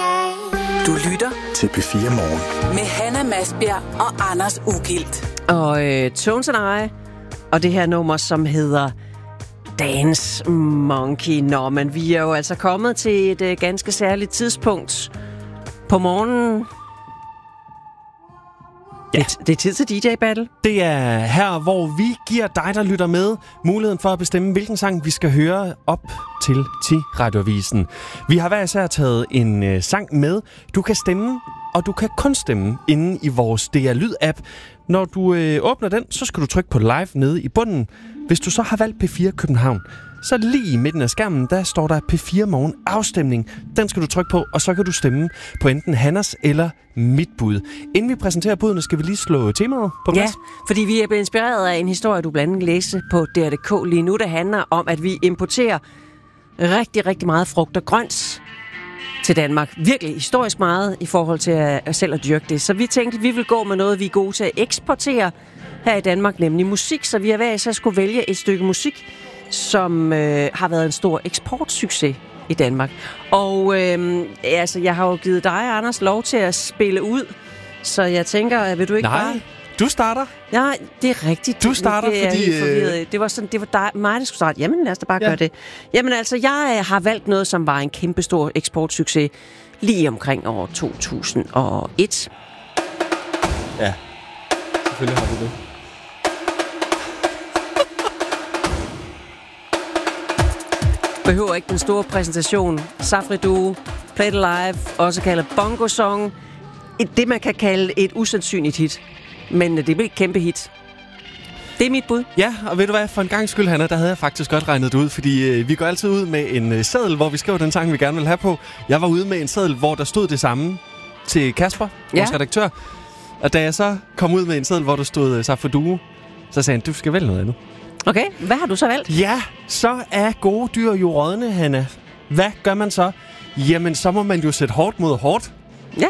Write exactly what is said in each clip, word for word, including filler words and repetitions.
Du lytter til P fire Morgen med Hanna Masbjerg og Anders Ugilt. Og øh, Tones and I, og det her nummer, som hedder Dance Monkey. Nå, men vi er jo altså kommet til et øh, ganske særligt tidspunkt på morgenen. Ja. Det, det er tid til D J-battle. Det er her, hvor vi giver dig, der lytter med, muligheden for at bestemme, hvilken sang vi skal høre op til til Radioavisen. Vi har hver især taget en øh, sang med. Du kan stemme, og du kan kun stemme inde i vores D R Lyd-app. Når du øh, åbner den, så skal du trykke på live nede i bunden. Hvis du så har valgt P fire København, så lige i midten af skærmen, der står der P fire Morgen afstemning. Den skal du trykke på, og så kan du stemme på enten Hannas eller mit bud. Inden vi præsenterer budene, skal vi lige slå temaet på plads. Ja, fordi vi er blevet inspireret af en historie, du blandt andet læser på D R punktum d k lige nu, der handler om, at vi importerer rigtig, rigtig meget frugt og grønt til Danmark. Virkelig historisk meget i forhold til at selv at dyrke det. Så vi tænkte, at vi vil gå med noget, vi er gode til at eksportere her i Danmark, nemlig musik. Så vi har hver især skulle vælge et stykke musik, som øh, har været en stor eksportsucces i Danmark. Og øh, altså, jeg har jo givet dig, Anders, lov til at spille ud, så jeg tænker, vil du ikke Nej, bare... du starter. Ja, det er rigtigt. Du starter, det er fordi... helt forvirret. Det var sådan, det var dig, mig, der skulle starte. Jamen, lad os da bare ja. gøre det. Jamen altså, jeg øh, har valgt noget, som var en kæmpestor eksportsucces lige omkring år to tusind og et. Ja, selvfølgelig har du det. Behøver ikke den store præsentation. Safri Duo, Play It Live, også kaldet Bongo Song. Et, det, man kan kalde et usandsynligt hit. Men det bliver et kæmpe hit. Det er mit bud. Ja, og ved du hvad, for en gang skyld, Hanna, der havde jeg faktisk godt regnet det ud, fordi øh, vi går altid ud med en øh, seddel, hvor vi skriver den sang, vi gerne vil have på. Jeg var ude med en seddel, hvor der stod det samme til Kasper, ja. vores redaktør. Og da jeg så kom ud med en seddel, hvor der stod øh, Safri Duo, så sagde han, du skal vælge noget andet. Okay, hvad har du så valgt? Ja, så er gode dyr jo rådne, Hanna. Hvad gør man så? Jamen, så må man jo sætte hårdt mod hårdt. Ja.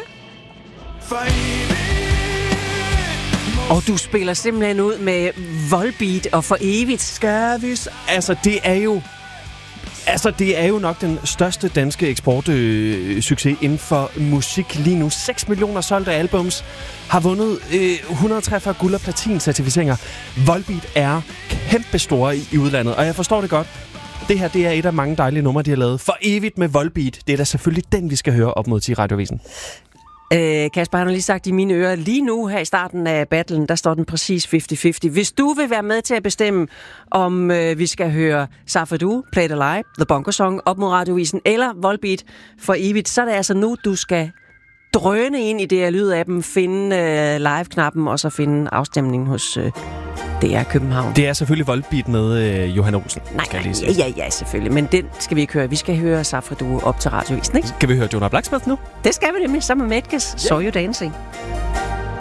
Og du spiller simpelthen ud med Volbeat og For Evigt. Skal vi... Altså, det er jo... Altså, det er jo nok den største danske eksportsucces øh, inden for musik lige nu. seks millioner solgte albums, har vundet øh, et hundrede og treogfyrre guld- og platin-certificeringer. Volbeat er kæmpestore i, i udlandet, og jeg forstår det godt. Det her, det er et af mange dejlige numre, de har lavet. For Evigt med Volbeat. Det er da selvfølgelig den, vi skal høre op mod til Radioavisen. Øh, Kasper, han har lige sagt i mine ører, lige nu her i starten af battlen, der står den præcis halvtreds halvtreds. Hvis du vil være med til at bestemme, om øh, vi skal høre Safri Duo, Play It Alive, The Bongo Song op mod Radioavisen, eller Volbeat For Evigt, så er det altså nu, du skal drøne ind i det her lyd-appen, finde øh, live-knappen, og så finde afstemningen hos øh, D R København. Det er selvfølgelig Volbeat med øh, Johan Olsen. Nej, nej, ja, ja, ja, selvfølgelig. Men den skal vi ikke høre. Vi skal høre Safri Duo op til Radioavisen, ikke? Skal vi høre Jonah Blacksmith nu? Det skal vi nemlig sammen med Medkes. Yeah. So You Dancing.